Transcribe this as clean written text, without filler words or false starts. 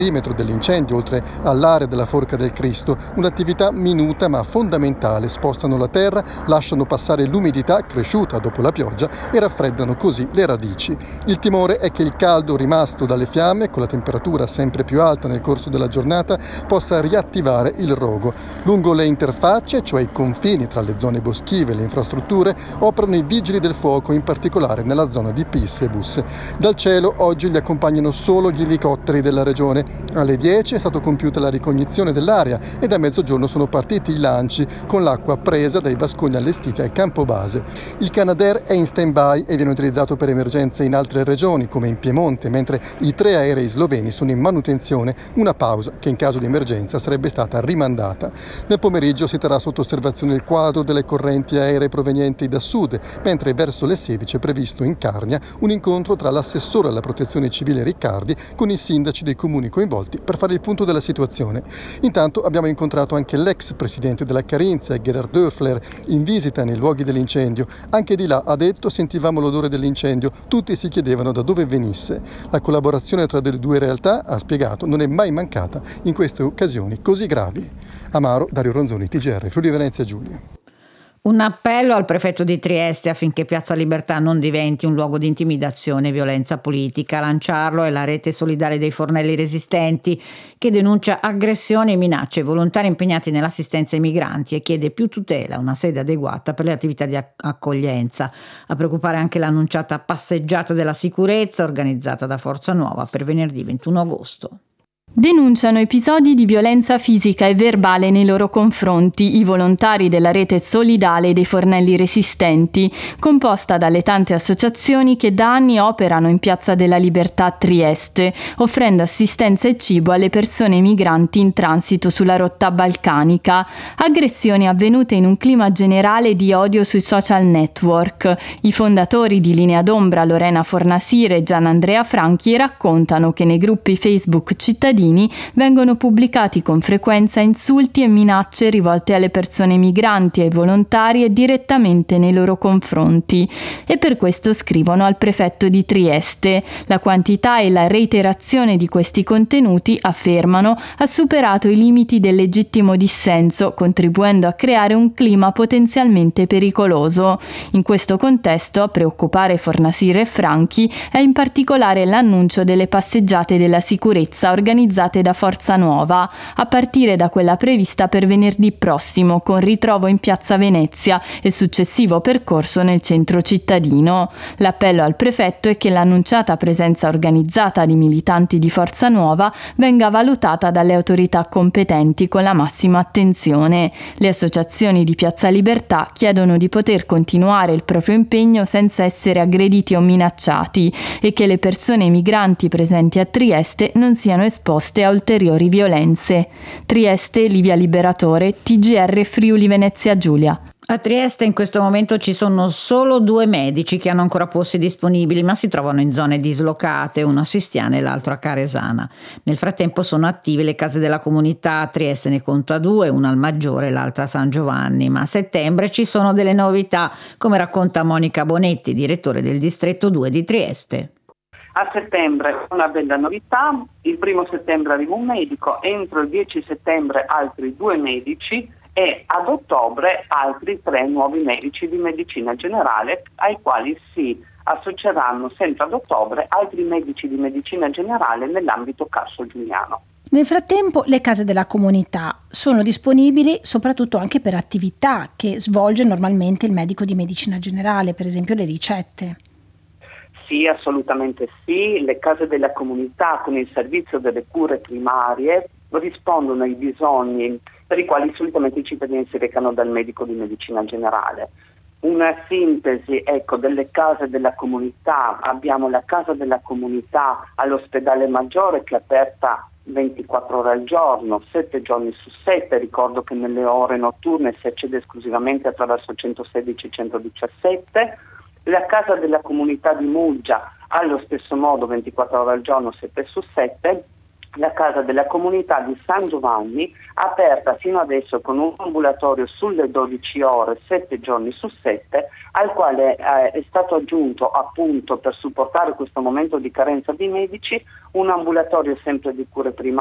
perimetro dell'incendio, oltre all'area della Forca del Cristo, un'attività minuta ma fondamentale. Spostano la terra, lasciano passare l'umidità cresciuta dopo la pioggia e raffreddano così le radici. Il timore è che il caldo rimasto dalle fiamme, con la temperatura sempre più alta nel corso della giornata, possa riattivare il rogo. Lungo le interfacce, cioè i confini tra le zone boschive e le infrastrutture, operano i vigili del fuoco, in particolare nella zona di Pisse e Bus. Dal cielo oggi li accompagnano solo gli elicotteri della regione. Alle 10 è stata compiuta la ricognizione dell'area e da mezzogiorno sono partiti i lanci con l'acqua presa dai vasconi allestiti al campo base. Il Canadair è in stand-by e viene utilizzato per emergenze in altre regioni come in Piemonte, mentre i 3 aerei sloveni sono in manutenzione, una pausa che in caso di emergenza sarebbe stata rimandata. Nel pomeriggio si terrà sotto osservazione il quadro delle correnti aeree provenienti da sud, mentre verso le 16 è previsto in Carnia un incontro tra l'assessore alla protezione civile Riccardi con i sindaci dei comuni coinvolti per fare il punto della situazione. Intanto abbiamo incontrato anche l'ex presidente della Carinzia, Gerhard Dörfler, in visita nei luoghi dell'incendio. Anche di là, ha detto, sentivamo l'odore dell'incendio, tutti si chiedevano da dove venisse. La collaborazione tra le due realtà, ha spiegato, non è mai mancata in queste occasioni così gravi. Amaro, Dario Ronzoni, TGR, Friuli Venezia Giulia. Un appello al prefetto di Trieste affinché Piazza Libertà non diventi un luogo di intimidazione e violenza politica. A lanciarlo è la rete solidale dei Fornelli Resistenti, che denuncia aggressioni e minacce ai volontari impegnati nell'assistenza ai migranti e chiede più tutela, una sede adeguata per le attività di accoglienza. A preoccupare anche l'annunciata passeggiata della sicurezza organizzata da Forza Nuova per venerdì 21 agosto. Denunciano episodi di violenza fisica e verbale nei loro confronti i volontari della rete solidale dei Fornelli Resistenti, composta dalle tante associazioni che da anni operano in Piazza della Libertà a Trieste, offrendo assistenza e cibo alle persone migranti in transito sulla rotta balcanica. Aggressioni avvenute in un clima generale di odio sui social network. I fondatori di Linea d'Ombra, Lorena Fornasire e Gianandrea Franchi, raccontano che nei gruppi Facebook cittadini vengono pubblicati con frequenza insulti e minacce rivolte alle persone migranti e ai volontari e direttamente nei loro confronti. E per questo scrivono al prefetto di Trieste. La quantità e la reiterazione di questi contenuti, affermano, ha superato i limiti del legittimo dissenso, contribuendo a creare un clima potenzialmente pericoloso. In questo contesto, a preoccupare Fornasire e Franchi è in particolare l'annuncio delle passeggiate della sicurezza organizzate da Forza Nuova, a partire da quella prevista per venerdì prossimo, con ritrovo in Piazza Venezia e successivo percorso nel centro cittadino. L'appello al prefetto è che l'annunciata presenza organizzata di militanti di Forza Nuova venga valutata dalle autorità competenti con la massima attenzione. Le associazioni di Piazza Libertà chiedono di poter continuare il proprio impegno senza essere aggrediti o minacciati e che le persone migranti presenti a Trieste non siano esposte a ulteriori violenze. Trieste, Livia Liberatore, TGR Friuli Venezia Giulia. A Trieste in questo momento ci sono solo 2 medici che hanno ancora posti disponibili, ma si trovano in zone dislocate, uno a Sistiana e l'altro a Caresana. Nel frattempo sono attive le case della comunità. Trieste ne conta 2, una al Maggiore e l'altra a San Giovanni, ma a settembre ci sono delle novità, come racconta Monica Bonetti, direttore del distretto 2 di Trieste. A settembre una bella novità, il 1 settembre arriva un medico, entro il 10 settembre altri 2 medici e ad ottobre altri 3 nuovi medici di medicina generale ai quali si associeranno sempre ad ottobre altri medici di medicina generale nell'ambito Carso Giuliano. Nel frattempo le case della comunità sono disponibili soprattutto anche per attività che svolge normalmente il medico di medicina generale, per esempio le ricette. Sì, assolutamente sì. Le case della comunità con il servizio delle cure primarie rispondono ai bisogni per i quali solitamente i cittadini si recano dal medico di medicina generale. Una sintesi delle case della comunità: abbiamo la casa della comunità all'ospedale Maggiore che è aperta 24 ore al giorno, 7 giorni su 7. Ricordo che nelle ore notturne si accede esclusivamente attraverso 116 e 117. La casa della comunità di Muggia allo stesso modo 24 ore al giorno, 7 su 7. la casa della comunità di San Giovanni, aperta fino adesso con un ambulatorio sulle 12 ore, 7 giorni su 7, al quale è stato aggiunto, appunto per supportare questo momento di carenza di medici, un ambulatorio sempre di cure primarie